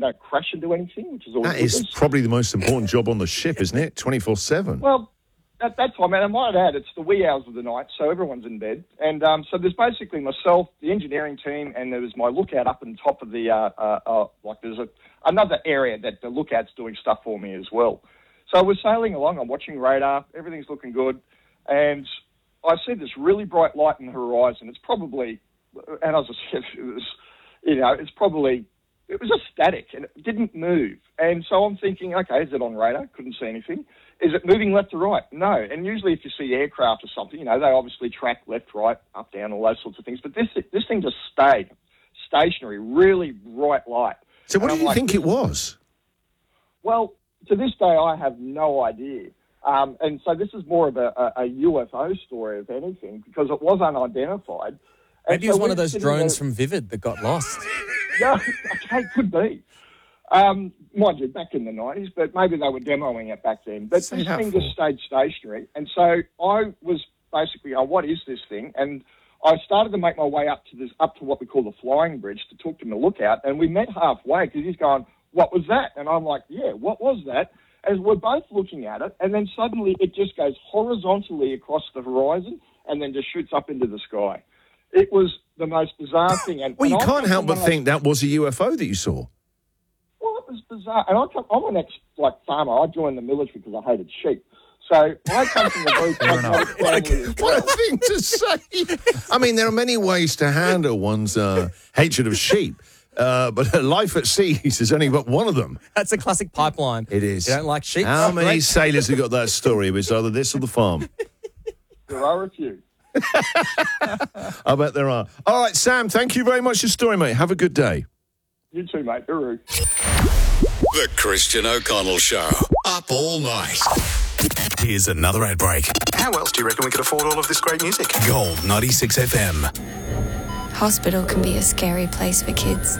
don't crash into anything, which is always That is probably the most important job on the ship, isn't it? 24/7. Well, at that time, and I might add, it's the wee hours of the night, so everyone's in bed. And so there's basically myself, the engineering team, and there was my lookout up on top of the, there's another area that the lookout's doing stuff for me as well. So we're sailing along, I'm watching radar, everything's looking good, and I see this really bright light in the horizon. It's probably, and as I said, it was just static and it didn't move. And so I'm thinking, okay, is it on radar? Couldn't see anything. Is it moving left to right? No. And usually if you see aircraft or something, they obviously track left, right, up, down, all those sorts of things. But this thing just stayed stationary, really bright light. So what do you think it was? Well, to this day, I have no idea. And so this is more of a UFO story, if anything, because it was unidentified. Maybe it was one of those drones from Vivid that got lost. Yeah, okay, could be. Mind you, back in the 90s, but maybe they were demoing it back then. But this thing just stayed stationary. And so I was basically, what is this thing? And I started to make my way up to what we call the flying bridge to talk to the lookout. And we met halfway because he's going, what was that? And I'm like, yeah, what was that? As we're both looking at it, and then suddenly it just goes horizontally across the horizon and then just shoots up into the sky. It was the most bizarre thing. Well, you can't help but think that was a UFO that you saw. Well, it was bizarre. And I'm an farmer. I joined the military because I hated sheep. So I come from a very pragmatic family. What a thing to say. I mean, there are many ways to handle one's hatred of sheep. But life at sea is only but one of them. That's a classic pipeline. It is. You don't like sheep? How many sailors have got that story? It's either this or the farm. There are a few. I bet there are. All right, Sam, thank you very much for your story, mate. Have a good day. You too, mate. Hooroo. The Christian O'Connell Show. Up all night. Here's another ad break. How else do you reckon we could afford all of this great music? Gold 96 FM. Hospital can be a scary place for kids.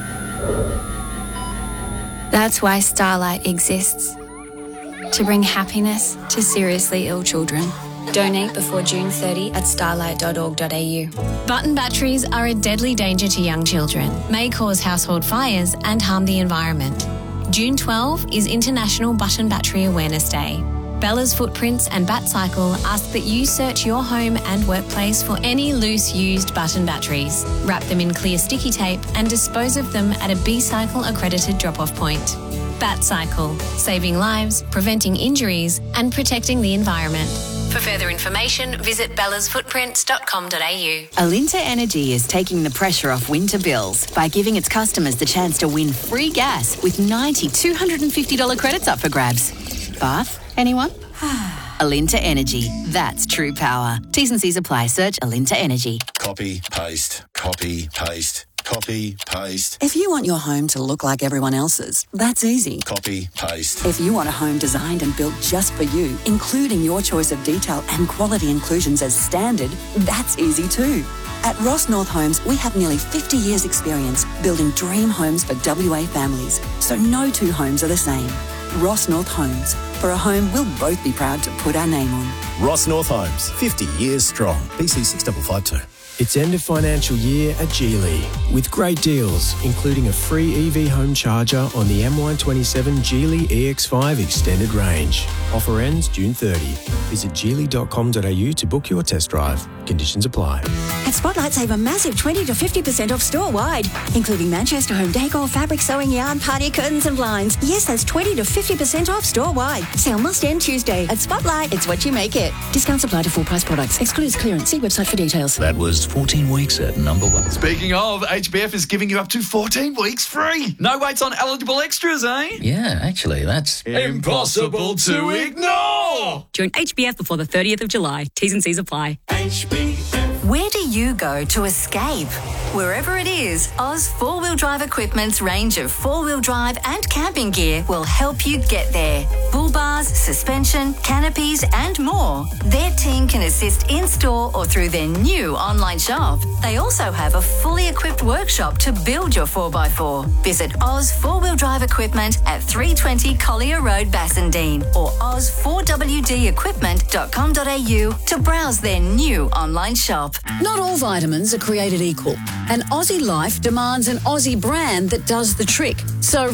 That's why Starlight exists. To bring happiness to seriously ill children. Donate before June 30 at starlight.org.au. Button batteries are a deadly danger to young children, may cause household fires and harm the environment. June 12 is International Button Battery Awareness Day. Bella's Footprints and BatCycle ask that you search your home and workplace for any loose used button batteries. Wrap them in clear sticky tape and dispose of them at a B-Cycle accredited drop-off point. BatCycle, saving lives, preventing injuries and protecting the environment. For further information, visit bellasfootprints.com.au. Alinta Energy is taking the pressure off winter bills by giving its customers the chance to win free gas with 90 $250 credits up for grabs. Bath? Anyone? Alinta Energy. That's true power. T's and C's apply. Search Alinta Energy. Copy, paste, copy, paste, copy, paste. If you want your home to look like everyone else's, that's easy. Copy, paste. If you want a home designed and built just for you, including your choice of detail and quality inclusions as standard, that's easy too. At Ross North Homes, we have nearly 50 years' experience building dream homes for WA families, so no two homes are the same. Ross North Homes. For a home we'll both be proud to put our name on. Ross North Homes, 50 years strong. BC 6552. It's end of financial year at Geely with great deals, including a free EV home charger on the MY27 Geely EX5 extended range. Offer ends June 30. Visit geely.com.au to book your test drive. Conditions apply. At Spotlight, save a massive 20 to 50% off store-wide, including Manchester home decor, fabric, sewing yarn, party curtains and blinds. Yes, that's 20 to 50% off store-wide. Sale must end Tuesday. At Spotlight, it's what you make it. Discounts apply to full price products. Excludes clearance. See website for details. That was 14 weeks at number one. Speaking of, HBF is giving you up to 14 weeks free. No waits on eligible extras, eh? Yeah, actually, that's impossible to ignore. Join HBF before the 30th of July. T's and C's apply. HBF. Where do you go to escape? Wherever it is, Oz 4-Wheel Drive Equipment's range of 4-wheel drive and camping gear will help you get there. Bull bars, suspension, canopies and more. Their team can assist in-store or through their new online shop. They also have a fully equipped workshop to build your 4x4. Visit Oz 4-Wheel Drive Equipment at 320 Collier Road, Bassendean or oz4wdequipment.com.au to browse their new online shop. Not all vitamins are created equal, and Aussie Life demands an Aussie brand that does the trick. So